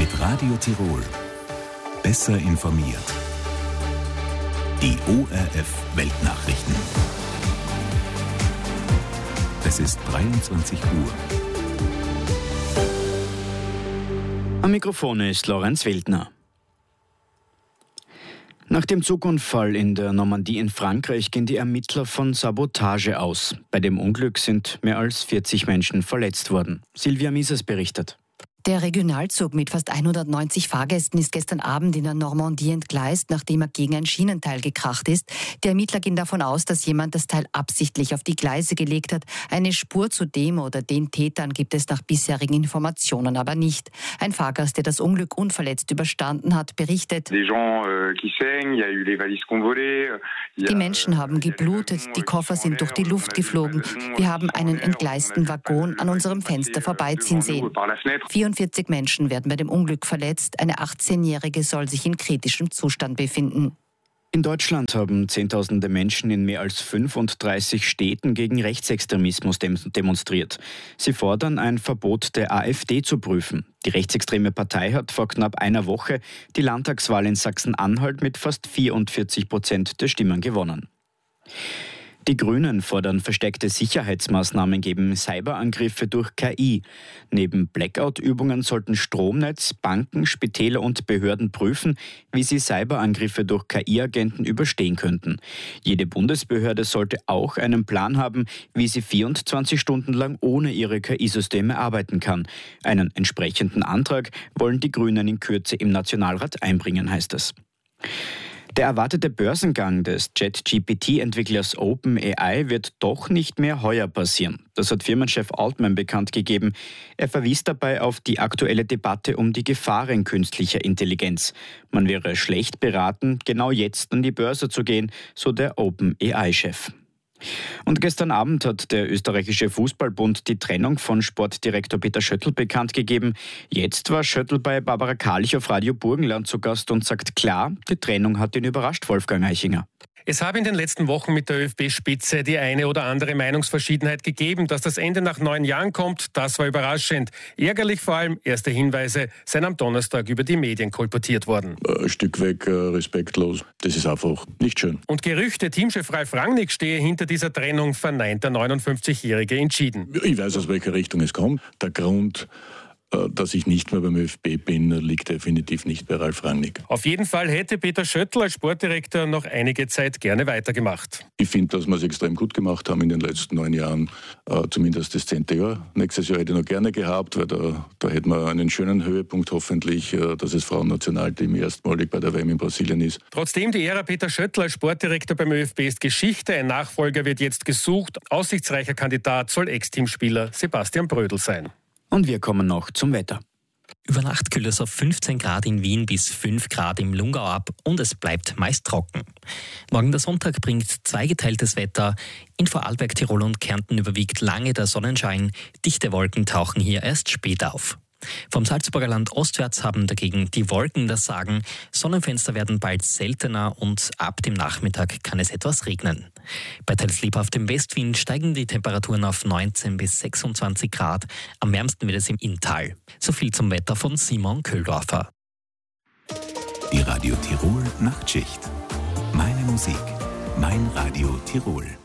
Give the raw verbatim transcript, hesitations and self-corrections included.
Mit Radio Tirol. Besser informiert. Die O R F Weltnachrichten. Es ist dreiundzwanzig Uhr. Am Mikrofon ist Lorenz Wildner. Nach dem Zugunfall in der Normandie in Frankreich gehen die Ermittler von Sabotage aus. Bei dem Unglück sind mehr als vierzig Menschen verletzt worden. Silvia Mises berichtet. Der Regionalzug mit fast hundertneunzig Fahrgästen ist gestern Abend in der Normandie entgleist, nachdem er gegen ein Schienenteil gekracht ist. Die Ermittler gehen davon aus, dass jemand das Teil absichtlich auf die Gleise gelegt hat. Eine Spur zu dem oder den Tätern gibt es nach bisherigen Informationen aber nicht. Ein Fahrgast, der das Unglück unverletzt überstanden hat, berichtet: Die Menschen haben geblutet, die Koffer sind durch die Luft geflogen. Wir haben einen entgleisten Waggon an unserem Fenster vorbeiziehen sehen. vierundvierzig Menschen werden bei dem Unglück verletzt. Eine achtzehnjährige soll sich in kritischem Zustand befinden. In Deutschland haben Zehntausende Menschen in mehr als fünfunddreißig Städten gegen Rechtsextremismus demonstriert. Sie fordern, ein Verbot der AfD zu prüfen. Die rechtsextreme Partei hat vor knapp einer Woche die Landtagswahl in Sachsen-Anhalt mit fast vierundvierzig Prozent der Stimmen gewonnen. Die Grünen fordern verstärkte Sicherheitsmaßnahmen gegen Cyberangriffe durch K I. Neben Blackout-Übungen sollten Stromnetz, Banken, Spitäler und Behörden prüfen, wie sie Cyberangriffe durch K I-Agenten überstehen könnten. Jede Bundesbehörde sollte auch einen Plan haben, wie sie vierundzwanzig Stunden lang ohne ihre K I-Systeme arbeiten kann. Einen entsprechenden Antrag wollen die Grünen in Kürze im Nationalrat einbringen, heißt es. Der erwartete Börsengang des ChatGPT-Entwicklers OpenAI wird doch nicht mehr heuer passieren. Das hat Firmenchef Altman bekannt gegeben. Er verwies dabei auf die aktuelle Debatte um die Gefahren künstlicher Intelligenz. Man wäre schlecht beraten, genau jetzt an die Börse zu gehen, so der OpenAI-Chef. Und gestern Abend hat der österreichische Fußballbund die Trennung von Sportdirektor Peter Schöttl bekannt gegeben. Jetzt war Schöttl bei Barbara Karlich auf Radio Burgenland zu Gast und sagt klar, die Trennung hat ihn überrascht, Wolfgang Eichinger. Es habe in den letzten Wochen mit der ÖFB-Spitze die eine oder andere Meinungsverschiedenheit gegeben. Dass das Ende nach neun Jahren kommt, das war überraschend. Ärgerlich vor allem, erste Hinweise seien am Donnerstag über die Medien kolportiert worden. Ein Stück weg äh, respektlos. Das ist einfach nicht schön. Und Gerüchte, Teamchef Ralf Rangnick stehe hinter dieser Trennung, verneint der neunundfünfzigjährige entschieden. Ich weiß, aus welcher Richtung es kommt. Der Grund, dass ich nicht mehr beim ÖFB bin, liegt definitiv nicht bei Ralf Rangnick. Auf jeden Fall hätte Peter Schöttl als Sportdirektor noch einige Zeit gerne weitergemacht. Ich finde, dass wir es extrem gut gemacht haben in den letzten neun Jahren, äh, zumindest das zehnte Jahr. Nächstes Jahr hätte ich noch gerne gehabt, weil da, da hätten wir einen schönen Höhepunkt hoffentlich, äh, dass das Frauennationalteam erstmalig bei der W M in Brasilien ist. Trotzdem, die Ära Peter Schöttl als Sportdirektor beim ÖFB ist Geschichte. Ein Nachfolger wird jetzt gesucht. Aussichtsreicher Kandidat soll Ex-Teamspieler Sebastian Brödel sein. Und wir kommen noch zum Wetter. Über Nacht kühlt es auf fünfzehn Grad in Wien bis fünf Grad im Lungau ab und es bleibt meist trocken. Morgen der Sonntag bringt zweigeteiltes Wetter. In Vorarlberg, Tirol und Kärnten überwiegt lange der Sonnenschein. Dichte Wolken tauchen hier erst spät auf. Vom Salzburger Land ostwärts haben dagegen die Wolken das Sagen. Sonnenfenster werden bald seltener und ab dem Nachmittag kann es etwas regnen. Bei teils lebhaftem Westwind steigen die Temperaturen auf neunzehn bis sechsundzwanzig Grad. Am wärmsten wird es im Inntal. So viel zum Wetter von Simon Köhldorfer. Die Radio Tirol Nachtschicht. Meine Musik, mein Radio Tirol.